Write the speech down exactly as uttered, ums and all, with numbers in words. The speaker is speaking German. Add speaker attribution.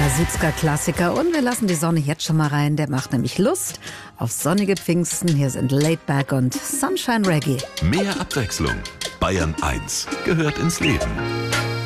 Speaker 1: Südska-Klassiker und wir lassen die Sonne jetzt schon mal rein. Der macht nämlich Lust auf sonnige Pfingsten. Hier sind Laid Back und Sunshine Reggae.
Speaker 2: Mehr Abwechslung. Bayern eins gehört ins Leben.